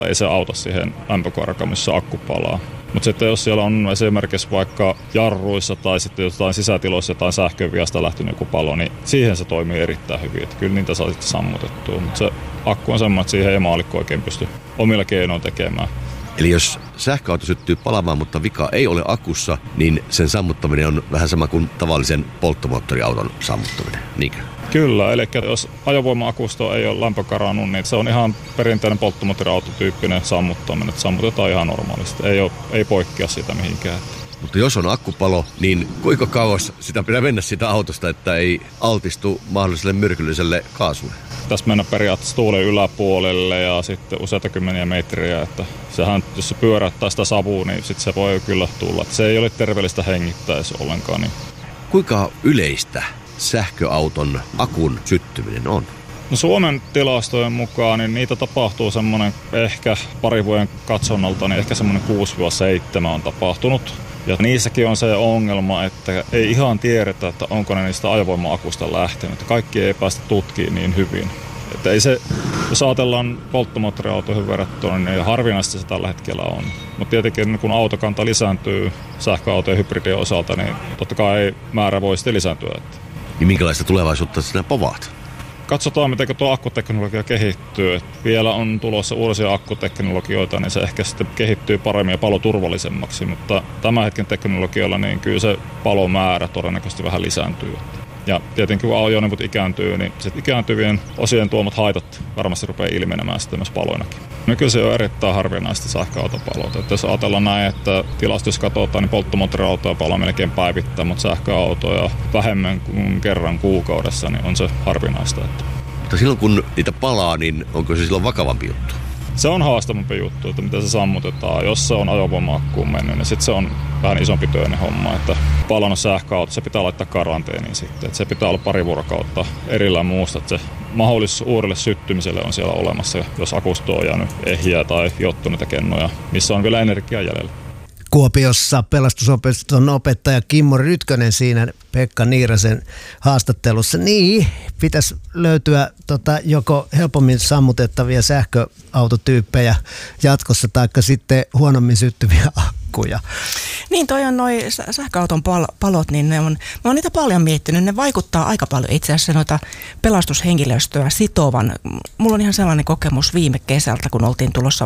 Ei se auta siihen lämpökarkaan, missä akku palaa. Mutta sitten jos siellä on esimerkiksi vaikka jarruissa tai sitten jotain sisätiloissa jotain sähköviasta lähtenyt joku palo, niin siihen se toimii erittäin hyvin. Että kyllä niitä saa sitten sammutettua. Mutta se akku on semmoinen, että siihen ei maalikko oikein pysty omilla keinoin tekemään. Eli jos sähköauto syttyy palamaan, mutta vika ei ole akussa, niin sen sammuttaminen on vähän sama kuin tavallisen polttomoottoriauton sammuttaminen, niinkö? Kyllä, eli jos ajovoima-akusto ei ole lämpökarannut, niin se on ihan perinteinen polttomoottoriautotyyppinen sammuttaminen, että sammutetaan ihan normaalisti, ei poikkea siitä mihinkään. Mutta jos on akkupalo, niin kuinka kauas sitä pitää mennä siitä autosta, että ei altistu mahdolliselle myrkylliselle kaasulle? Tässä mennä periaatteessa tuulen yläpuolelle ja sitten useita kymmeniä metriä, että sehän, jos se pyöräyttää sitä savua, niin sitten se voi kyllä tulla. Että se ei ole terveellistä hengittää edes ollenkaan. Niin. Kuinka yleistä sähköauton akun syttyminen on? No Suomen tilastojen mukaan niin niitä tapahtuu semmoinen ehkä parin vuoden katsonnalta, niin ehkä semmoinen 6-7 on tapahtunut. Ja niissäkin on se ongelma, että ei ihan tiedetä, että onko ne niistä ajovoima-akusta lähtenyt. Kaikki ei päästä tutkimaan niin hyvin. Että ei se, jos ajatellaan polttomoottoriautoihin verrattuna, niin harvinaisesti se tällä hetkellä on. Mutta tietenkin kun autokanta lisääntyy sähköautojen hybridien osalta, niin totta kai määrä voi sitten lisääntyä. Niin minkälaista tulevaisuutta sinä povaat? Katsotaan, miten tuo akkuteknologia kehittyy. Vielä on tulossa uusia akkuteknologioita, niin se ehkä sitten kehittyy paremmin ja paloturvallisemmaksi. Mutta tämän hetken teknologialla niin kyllä se palomäärä todennäköisesti vähän lisääntyy. Ja tietenkin kun ajoneuvot ikääntyy, niin sitten ikääntyvien osien tuomat haitat varmasti rupeaa ilmenemään sitten myös paloinakin. Nykyisin on erittäin harvinaista sähköautopaloita. Että jos ajatellaan näin, että tilastossa katsotaan, niin polttomoottoriautoja palaa melkein päivittäin, mutta sähköautoja vähemmän kuin kerran kuukaudessa, niin on se harvinaista. Mutta silloin kun niitä palaa, niin onko se silloin vakavampi juttu? Se on haastavampi juttu, että miten se sammutetaan. Jos se on ajovoima-akkuun mennyt, niin sitten se on vähän isompi töinen homma. Että palannut sähköauto, se pitää laittaa karanteeniin sitten. Että se pitää olla pari vuorokautta erillään muusta. Että se mahdollisuus uudelle syttymiselle on siellä olemassa, jos akusto on jäänyt ehjiä tai jottuneita kennoja, missä on vielä energiaa jäljellä. Kuopiossa pelastusopiston opettaja Kimmo Rytkönen siinä Pekka Niirasen haastattelussa. Niin, pitäisi löytyä joko helpommin sammutettavia sähköautotyyppejä jatkossa taikka sitten huonommin syttyviä akkuja. Niin, toi on noi sähköauton palot, niin mä oon niitä paljon miettinyt. Ne vaikuttaa aika paljon itse asiassa noita pelastushenkilöstöä sitovan. Mulla on ihan sellainen kokemus viime kesältä, kun oltiin tulossa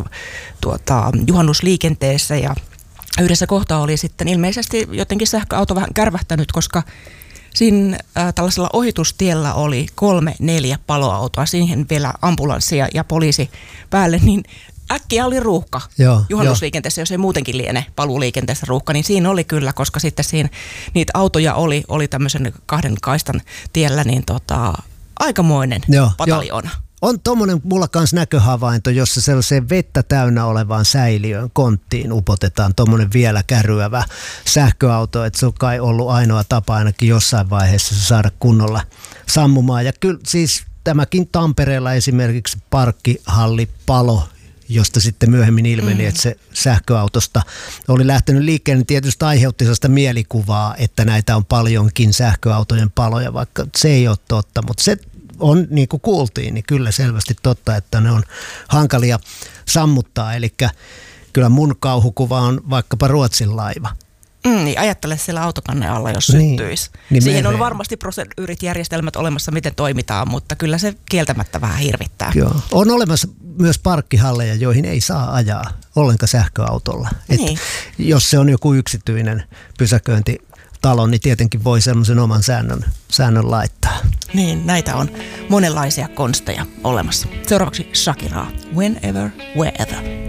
juhannusliikenteessä ja yhdessä kohtaa oli sitten ilmeisesti jotenkin sähköauto vähän kärvähtänyt, koska siinä tällaisella ohitustiellä oli 3-4 paloautoa, siihen vielä ambulanssi ja poliisi päälle, niin äkkiä oli ruuhka juhannusliikenteessä, jos ei muutenkin liene paluuliikenteessä ruuhka, niin siinä oli kyllä, koska sitten siinä niitä autoja oli tämmöisen 2 kaistan tiellä, niin aikamoinen pataljoona. On tommonen mulla kans näköhavainto, jossa sellaiseen vettä täynnä olevaan säiliöön, konttiin upotetaan tommonen vielä kärryävä sähköauto, että se on kai ollut ainoa tapa ainakin jossain vaiheessa saada kunnolla sammumaan. Ja kyllä siis tämäkin Tampereella esimerkiksi parkkihallipalo, josta sitten myöhemmin ilmeni, että se sähköautosta oli lähtenyt liikkeelle, niin tietysti aiheutti sellaista mielikuvaa, että näitä on paljonkin sähköautojen paloja, vaikka se ei ole totta, mutta se on, niin kuin kuultiin, niin kyllä selvästi totta, että ne on hankalia sammuttaa. Eli kyllä mun kauhukuva on vaikkapa Ruotsin laiva. Niin ajattele siellä autokannen alla, jos syttyisi. Niin siihen on varmasti proseduurit-järjestelmät olemassa, miten toimitaan, mutta kyllä se kieltämättä vähän hirvittää. Joo. On olemassa myös parkkihalleja, joihin ei saa ajaa ollenkaan sähköautolla. Niin. Jos se on joku yksityinen pysäköintitalo, niin tietenkin voi semmoisen oman säännön laittaa. Niin, näitä on monenlaisia konsteja olemassa. Seuraavaksi Shakiraa. Whenever, wherever.